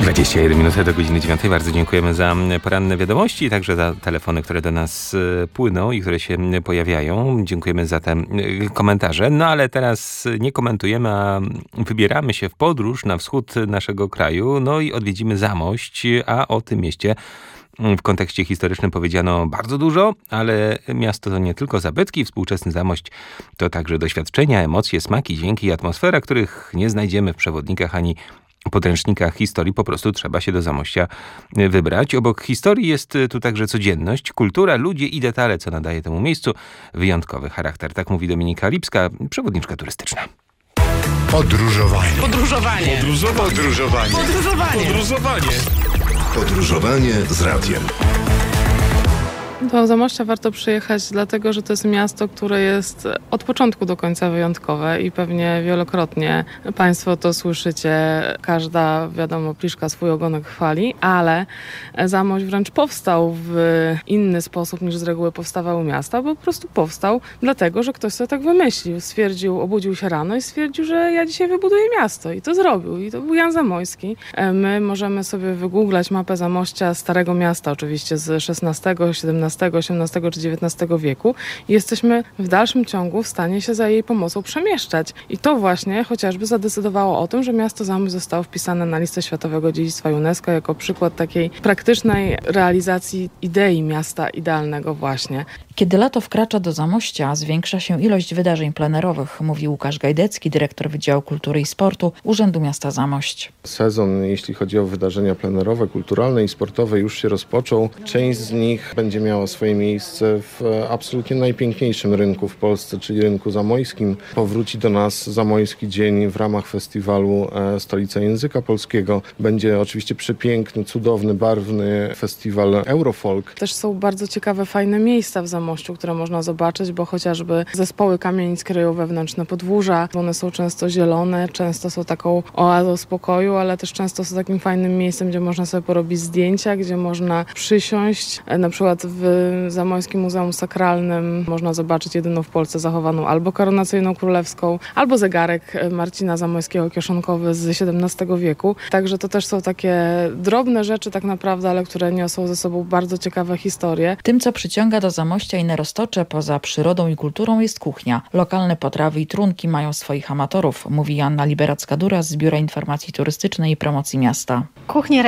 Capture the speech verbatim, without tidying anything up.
dwadzieścia jeden minut do godziny dziewiątej. Bardzo dziękujemy za poranne wiadomości i także za telefony, które do nas płyną i które się pojawiają. Dziękujemy za te komentarze. No ale teraz nie komentujemy, a wybieramy się w podróż na wschód naszego kraju. No i odwiedzimy Zamość, a o tym mieście w kontekście historycznym powiedziano bardzo dużo, ale miasto to nie tylko zabytki. Współczesny Zamość to także doświadczenia, emocje, smaki, dźwięki i atmosfera, których nie znajdziemy w przewodnikach ani podręcznikach historii. Po prostu trzeba się do Zamościa wybrać. Obok historii jest tu także codzienność, kultura, ludzie i detale, co nadaje temu miejscu wyjątkowy charakter. Tak mówi Dominika Lipska, przewodniczka turystyczna. Podróżowanie. Podróżowanie. Podróżowanie. Podróżowanie. Podróżowanie. Podróżowanie. Podróżowanie z radiem. Do Zamościa warto przyjechać dlatego, że to jest miasto, które jest od początku do końca wyjątkowe i pewnie wielokrotnie Państwo to słyszycie. Każda, wiadomo, pliszka swój ogonek chwali, ale Zamość wręcz powstał w inny sposób niż z reguły powstawały miasta, bo po prostu powstał dlatego, że ktoś sobie tak wymyślił. Stwierdził, obudził się rano i stwierdził, że ja dzisiaj wybuduję miasto i to zrobił. I to był Jan Zamojski. My możemy sobie wygooglać mapę Zamościa, Starego Miasta oczywiście z szesnastego, siedemnastego, osiemnastego czy dziewiętnastego wieku i jesteśmy w dalszym ciągu w stanie się za jej pomocą przemieszczać. I to właśnie chociażby zadecydowało o tym, że miasto Zamość zostało wpisane na listę Światowego Dziedzictwa UNESCO jako przykład takiej praktycznej realizacji idei miasta idealnego właśnie. Kiedy lato wkracza do Zamościa, zwiększa się ilość wydarzeń plenerowych, mówi Łukasz Gajdecki, dyrektor Wydziału Kultury i Sportu Urzędu Miasta Zamość. Sezon, jeśli chodzi o wydarzenia plenerowe, kulturalne i sportowe, już się rozpoczął. Część z nich będzie miała swoje miejsce w absolutnie najpiękniejszym rynku w Polsce, czyli rynku zamojskim. Powróci do nas Zamojski Dzień w ramach festiwalu Stolica Języka Polskiego. Będzie oczywiście przepiękny, cudowny, barwny festiwal Eurofolk. Też są bardzo ciekawe, fajne miejsca w Zamościu, które można zobaczyć, bo chociażby zespoły kamienic kryją wewnętrzne podwórza. One są często zielone, często są taką oazą spokoju, ale też często są takim fajnym miejscem, gdzie można sobie porobić zdjęcia, gdzie można przysiąść. Na przykład w Zamojskim Muzeum Sakralnym można zobaczyć jedyną w Polsce zachowaną albo koronacyjną królewską, albo zegarek Marcina Zamojskiego kieszonkowy z siedemnastego wieku. Także to też są takie drobne rzeczy tak naprawdę, ale które niosą ze sobą bardzo ciekawe historie. Tym, co przyciąga do Zamościa i Roztocze poza przyrodą i kulturą, jest kuchnia. Lokalne potrawy i trunki mają swoich amatorów, mówi Joanna Liberacka-Dura z Biura Informacji Turystycznej i Promocji Miasta. Kuchnie